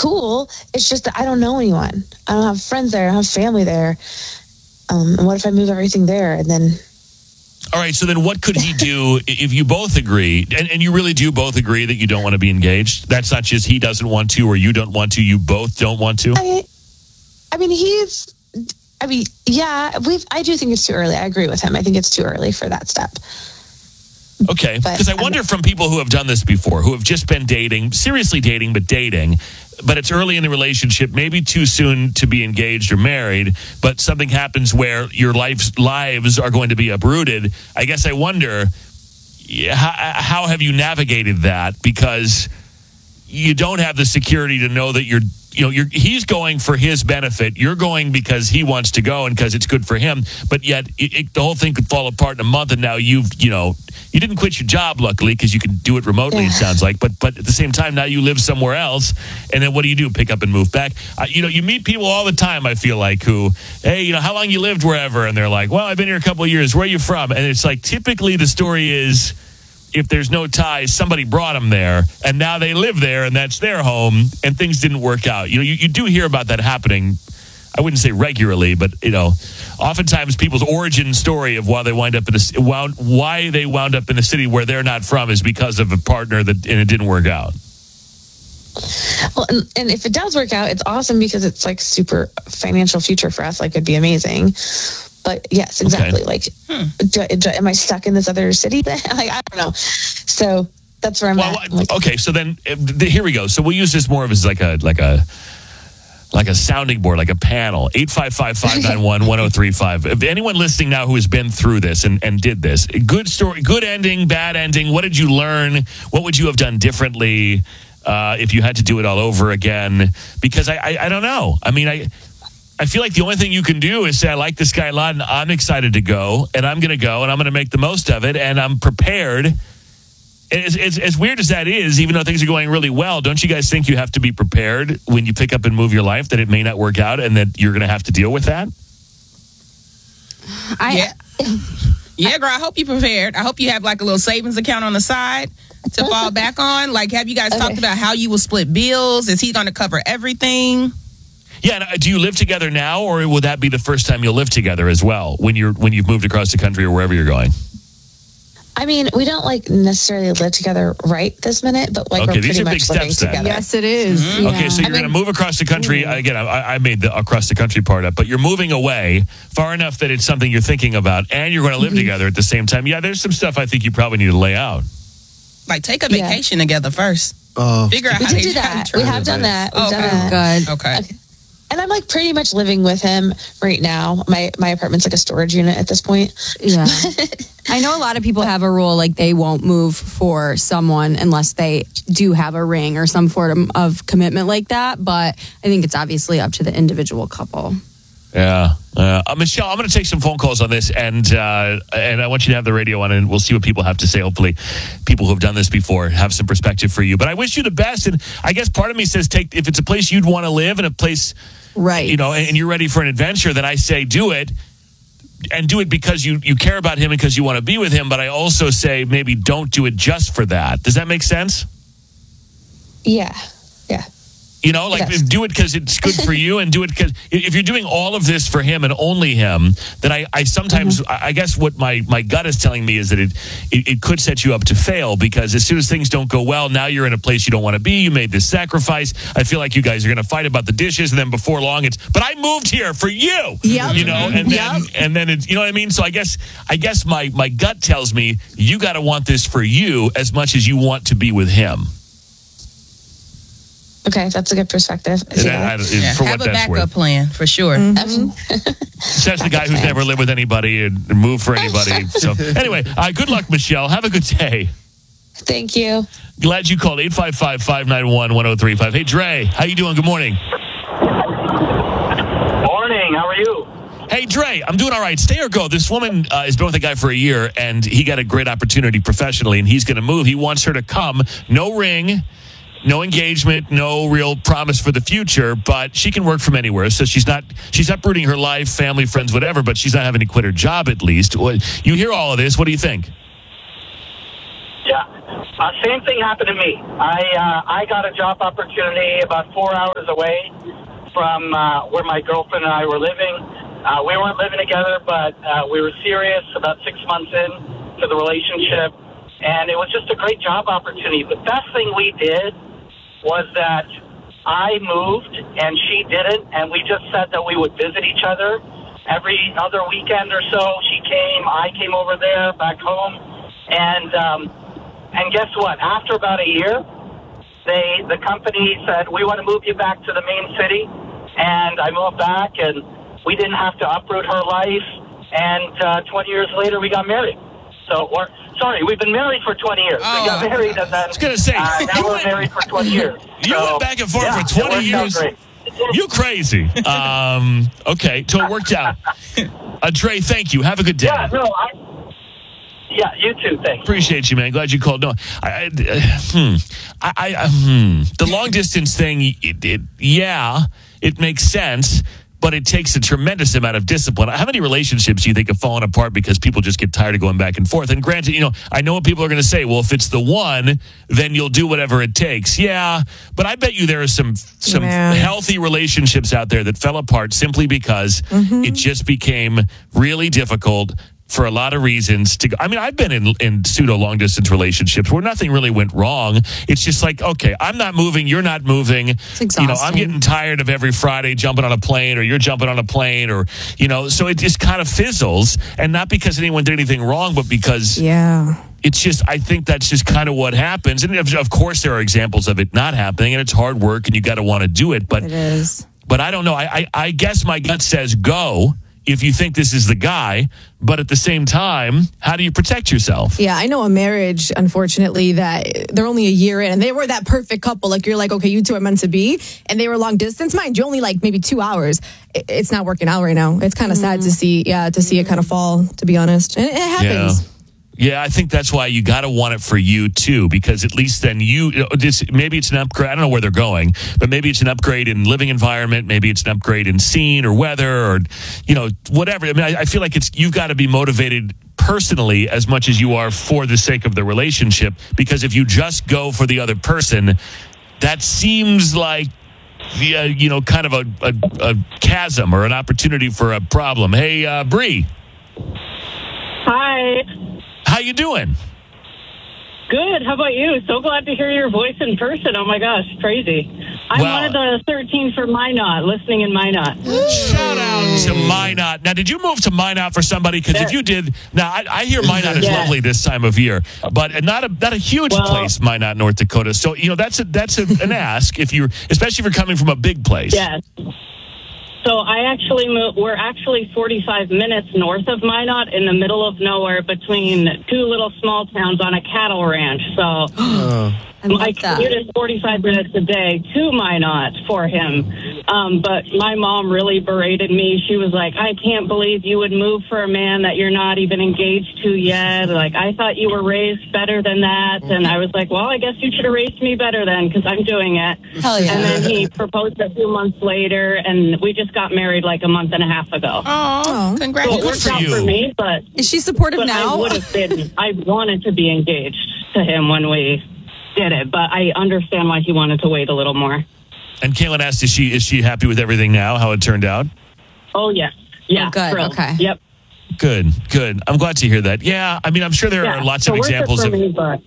cool. It's just that I don't know anyone. I don't have friends there. I don't have family there. And what if I move everything there and then... All right, so then what could he do if you both agree, and you really do both agree that you don't want to be engaged? That's not just he doesn't want to or you don't want to, you both don't want to? I do think it's too early. I agree with him. I think it's too early for that step. Okay, because I wonder from people who have done this before, who have just been dating, seriously dating, but it's early in the relationship, maybe too soon to be engaged or married, but something happens where your lives are going to be uprooted. I guess I wonder, how have you navigated that? Because you don't have the security to know that he's going for his benefit. You're going because he wants to go and because it's good for him. But yet the whole thing could fall apart in a month. And now you didn't quit your job, luckily, because you can do it remotely, It sounds like. But at the same time, now you live somewhere else. And then what do? Pick up and move back? You meet people all the time, I feel like, who, hey, how long you lived wherever? And they're like, well, I've been here a couple of years. Where are you from? And it's like, typically the story is, if there's no ties, somebody brought them there, and now they live there, and that's their home, and things didn't work out. You do hear about that happening. I wouldn't say regularly, but oftentimes people's origin story of why they wound up in a city where they're not from is because of a partner and it didn't work out. Well, and if it does work out, it's awesome because it's like super financial future for us. Like, it'd be amazing. But yes, exactly. Okay. Am I stuck in this other city? I don't know. So that's where I'm at. Okay, so then here we go. So we'll use this more of as like a sounding board, like a panel. 855-591-1035. If anyone listening now who has been through this and did this, good story, good ending, bad ending. What did you learn? What would you have done differently if you had to do it all over again? Because I don't know. I mean, I feel like the only thing you can do is say, I like this guy a lot, and I'm excited to go, and I'm going to go, and I'm going to make the most of it, and I'm prepared. As weird as that is, even though things are going really well, don't you guys think you have to be prepared when you pick up and move your life that it may not work out and that you're going to have to deal with that? Yeah, girl, I hope you're prepared. I hope you have like a little savings account on the side to fall back on. Like, have you guys talked about how you will split bills? Is he going to cover everything? Yeah, do you live together now, or will that be the first time you'll live together as well when you've moved across the country or wherever you're going? I mean, we don't necessarily live together right this minute, but we're pretty much living together. Yes, it is. Mm-hmm. Yeah. Okay, so you're going to move across the country. Again, I made the across the country part up, but you're moving away far enough that it's something you're thinking about, and you're going to live together at the same time. Yeah, there's some stuff I think you probably need to lay out. Like, take a vacation together first. Figure out how to do that. We have done that. We've done that. Good. Okay. And I'm pretty much living with him right now. My apartment's like a storage unit at this point. Yeah. I know a lot of people have a rule like they won't move for someone unless they do have a ring or some form of commitment like that. But I think it's obviously up to the individual couple. Yeah. Michelle, I'm going to take some phone calls on this, and I want you to have the radio on, and we'll see what people have to say. Hopefully, people who have done this before have some perspective for you. But I wish you the best, and I guess part of me says, if it's a place you'd want to live and a place, right? And you're ready for an adventure, then I say do it, and do it because you care about him and because you want to be with him. But I also say maybe don't do it just for that. Does that make sense? Yeah. Do it because it's good for you, and do it because if you're doing all of this for him and only him, then I sometimes, I guess what my gut is telling me is that it could set you up to fail, because as soon as things don't go well, now you're in a place you don't want to be. You made this sacrifice. I feel like you guys are going to fight about the dishes, and then before long but I moved here for you. Yep. And then it's, you know what I mean? So I guess my gut tells me you got to want this for you as much as you want to be with him. Okay, that's a good perspective. Have a backup plan for sure. Mm-hmm. Says the guy who's never lived with anybody and moved for anybody. So anyway, good luck, Michelle. Have a good day. Thank you. Glad you called. 855-591-1035. Hey, Dre, how you doing? Good morning. Morning. How are you? Hey, Dre, I'm doing all right. Stay or go. This woman has been with a guy for a year, and he got a great opportunity professionally, and he's going to move. He wants her to come. No ring. No engagement, no real promise for the future, but she can work from anywhere. So she's uprooting her life, family, friends, whatever, but she's not having to quit her job at least. You hear all of this. What do you think? Yeah. Same thing happened to me. I got a job opportunity about 4 hours away from where my girlfriend and I were living. We weren't living together, but we were serious about 6 months in to the relationship, and it was just a great job opportunity. The best thing we did was that I moved and she didn't, and we just said that we would visit each other every other weekend or so. She came, I came over there, back home, and guess what? After about a year, the company said, we want to move you back to the main city, and I moved back, and we didn't have to uproot her life, and 20 years later, we got married. So, we've been married for 20 years. Oh. We got married, and then I was going to say, now we're married for 20 years. You went back and forth for 20 years. You crazy. Okay, so it worked out. Dre, thank you. Have a good day. Yeah, you too. Thanks. Appreciate you, man. Glad you called. No, the long distance thing, it makes sense, but it takes a tremendous amount of discipline. How many relationships do you think have fallen apart because people just get tired of going back and forth? And granted, I know what people are going to say. Well, if it's the one, then you'll do whatever it takes. Yeah, but I bet you there are some healthy relationships out there that fell apart simply because it just became really difficult for a lot of reasons to go. I mean, I've been in pseudo long distance relationships where nothing really went wrong. It's just like, okay, I'm not moving, you're not moving. It's exhausting. I'm getting tired of every Friday jumping on a plane, or you're jumping on a plane, or so it just kind of fizzles, and not because anyone did anything wrong, but because it's just, I think that's just kind of what happens. And of course there are examples of it not happening, and it's hard work and you got to want to do it, but it is. But I don't know. I guess my gut says go if you think this is the guy, but at the same time, how do you protect yourself? Yeah, I know a marriage, unfortunately, that they're only a year in, and they were that perfect couple. Like, you're like, okay, you two are meant to be, and they were long distance. Mind you, only like maybe 2 hours. It's not working out right now. It's kind of sad to see it kind of fall, to be honest. And it happens. Yeah, I think that's why you got to want it for you, too, because at least then maybe it's an upgrade. I don't know where they're going, but maybe it's an upgrade in living environment. Maybe it's an upgrade in scene or weather or, whatever. I mean, I feel like you've got to be motivated personally as much as you are for the sake of the relationship, because if you just go for the other person, that seems like kind of a chasm or an opportunity for a problem. Hey, Bree. Hi. How you doing? Good. How about you? So glad to hear your voice in person. Oh my gosh, crazy. I'm one of the 13 for Minot, listening in Minot. Shout out to Minot. Now, did you move to Minot for somebody? Because if you did, now I hear Minot is lovely this time of year, but not a huge place, Minot, North Dakota. So that's an ask especially if you're coming from a big place. Yes. So I actually moved. We're actually 45 minutes north of Minot, in the middle of nowhere, between two little small towns on a cattle ranch. So my commute is 45 minutes a day to Minot for him. But my mom really berated me. She was like, "I can't believe you would move for a man that you're not even engaged to yet. Like, I thought you were raised better than that." And I was like, "Well, I guess you should have raised me better then, because I'm doing it." Hell yeah. And then he proposed a few months later, and we just got married like a month and a half ago. Oh, congratulations. So it worked out for me, but is she supportive now? I wanted to be engaged to him when we did it, but I understand why he wanted to wait a little more. And Caitlin asked, is she happy with everything now, how it turned out? Oh, yes. Yeah. Oh, good. Thrilled. Okay. Yep. Good. I'm glad to hear that. Yeah, I mean, I'm sure there are lots of examples of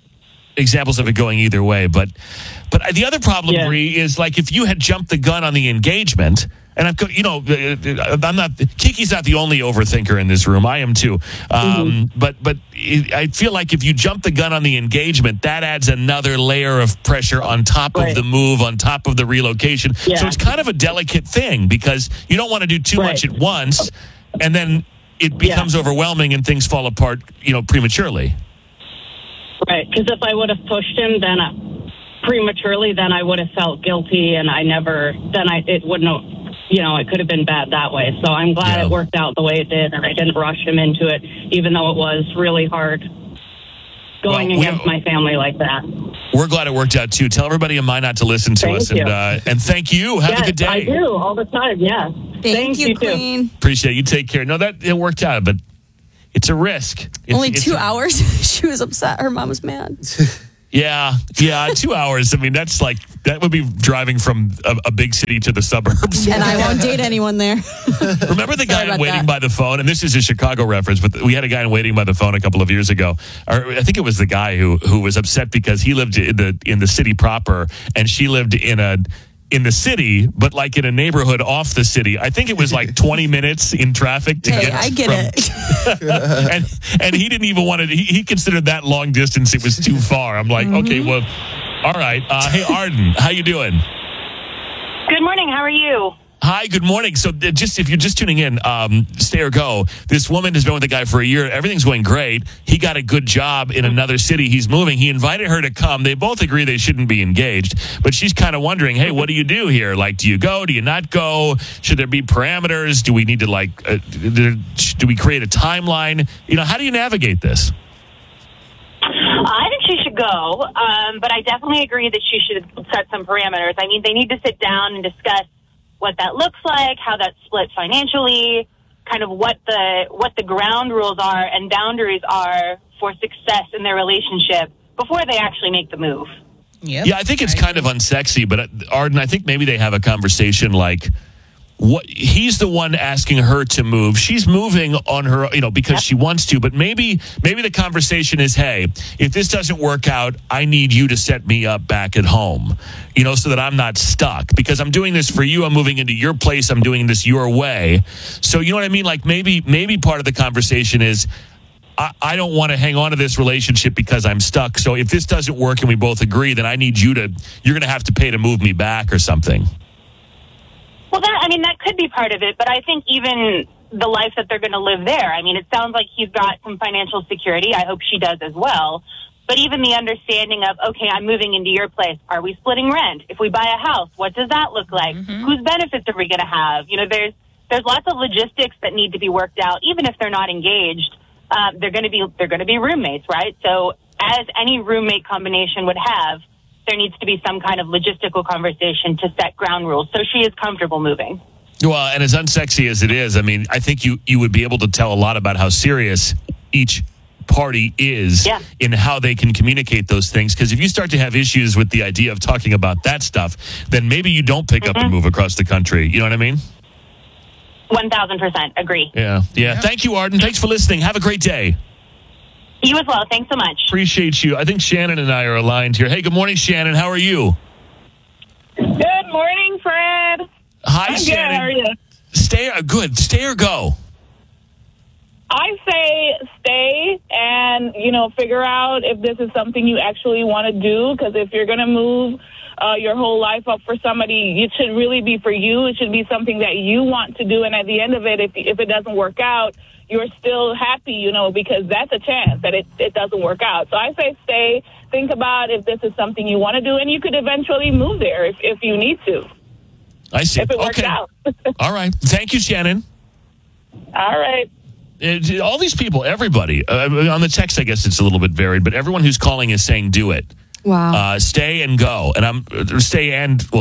it going either way, but the other problem, Bree, is like if you had jumped the gun on the engagement, and I'm not, Kiki's not the only overthinker in this room. I am too. But I feel like if you jump the gun on the engagement, that adds another layer of pressure on top of the move, on top of the relocation. Yeah. So it's kind of a delicate thing because you don't want to do too much at once, and then it becomes overwhelming and things fall apart, prematurely. Right, because if I would have pushed him prematurely, then I would have felt guilty, and it wouldn't have. It could have been bad that way. So I'm glad it worked out the way it did, and I didn't rush him into it, even though it was really hard going against my family like that. We're glad it worked out, too. Tell everybody in Minot to listen to us. And thank you. Have a good day. I do, all the time, yeah. Thank you, Queen. Too. Appreciate it. You take care. No, that it worked out, but it's a risk. Only 2 hours? She was upset. Her mom was mad. Yeah, 2 hours. I mean, that would be driving from a big city to the suburbs. And I won't date anyone there. Remember the guy in Waiting by the Phone? And this is a Chicago reference, but we had a guy in Waiting by the Phone a couple of years ago. Or I think it was the guy who was upset because he lived in the city proper, and she lived in the city, but like in a neighborhood off the city. I think it was like 20 minutes in traffic to get. I get it. and he didn't even want to. He considered that long distance. It was too far. I'm like, okay, well, all right. Hey, Arden, how you doing? Good morning. How are you? Hi, good morning. So if you're just tuning in, Stay or Go, this woman has been with the guy for a year. Everything's going great. He got a good job in another city. He's moving. He invited her to come. They both agree they shouldn't be engaged, but she's kind of wondering, hey, what do you do here? Like, do you go? Do you not go? Should there be parameters? Do we need to do we create a timeline? How do you navigate this? I think she should go, but I definitely agree that she should set some parameters. I mean, they need to sit down and discuss what that looks like, how that's split financially, kind of what the ground rules are and boundaries are for success in their relationship before they actually make the move. Yep. Yeah, I think it's kind of unsexy, but Arden, I think maybe they have a conversation like, he's the one asking her to move. She's moving on her, because she wants to. But maybe the conversation is, hey, if this doesn't work out, I need you to set me up back at home, so that I'm not stuck. Because I'm doing this for you. I'm moving into your place. I'm doing this your way. So you know what I mean? Like maybe part of the conversation is, I don't want to hang on to this relationship because I'm stuck. So if this doesn't work and we both agree, then I need you're going to have to pay to move me back or something. Well, that could be part of it, but I think even the life that they're going to live there, it sounds like he's got some financial security. I hope she does as well. But even the understanding of, okay, I'm moving into your place. Are we splitting rent? If we buy a house, what does that look like? Mm-hmm. Whose benefits are we going to have? There's lots of logistics that need to be worked out, even if they're not engaged. They're going to be roommates, right? So as any roommate combination would have, there needs to be some kind of logistical conversation to set ground rules so she is comfortable moving. Well, and as unsexy as it is, I think you would be able to tell a lot about how serious each party is in how they can communicate those things. Because if you start to have issues with the idea of talking about that stuff, then maybe you don't pick up and move across the country. You know what I mean? 1,000% agree. Yeah. Thank you, Arden. Thanks for listening. Have a great day. You as well. Thanks so much. Appreciate you. I think Shannon and I are aligned here. Hey, good morning, Shannon. How are you? Good morning, Fred. Hi, I'm Shannon. Good. How are you? Good. Stay or go? I say stay and, figure out if this is something you actually want to do. Because if you're going to move your whole life up for somebody, it should really be for you. It should be something that you want to do. And at the end of it, if it doesn't work out, you're still happy, because that's a chance that it doesn't work out. So I say stay, think about if this is something you want to do, and you could eventually move there if you need to. I see. If it works out. All right. Thank you, Shannon. All right. All these people, everybody, on the text, I guess it's a little bit varied, but everyone who's calling is saying do it. Wow. Stay and go. And I'm stay and move.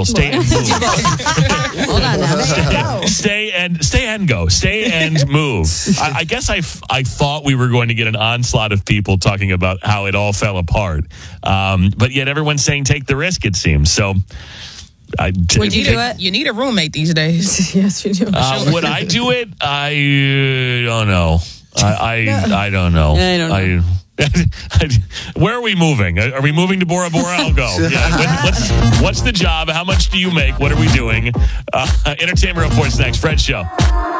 Hold on now. Stay and go. Stay and move. I guess I thought we were going to get an onslaught of people talking about how it all fell apart. But yet everyone's saying take the risk, it seems. So would you do it? You need a roommate these days. Yes, you do. Would I do it? I don't know. I don't know. I don't know. Where are we moving? Are we moving to Bora Bora? I'll go. Yeah. What's the job? How much do you make? What are we doing? Entertainment Report's next. Fred Show.